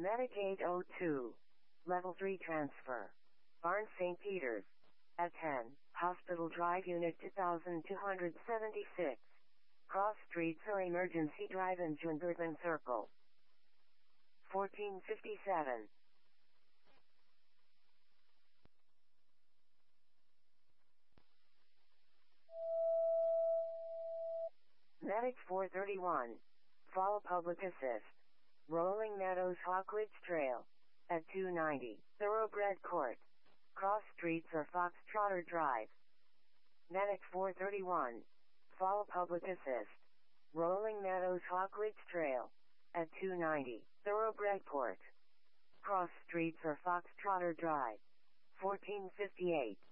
Medic 802. Level 3 transfer. Barnes St. Peters. At 10, Hospital Drive Unit 2276. Cross Streets or Emergency Drive in Jungerthon Circle. 1457. Medic 431. Follow Public Assist. Rolling Meadows Hawkridge Trail. At 290, Thoroughbred Court. Cross Streets or Foxtrotter Drive. Medic 431. Follow Public Assist. Rolling Meadows Hawkridge Trail. At 290, Thoroughbred Court. Cross Streets or Foxtrotter Drive. 1458.